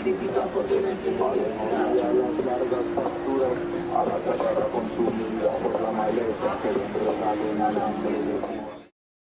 critican porque no entienden que es A las largas pasturas, a la tierra consumida por la maleza que le entregaron al hambre de Cuba.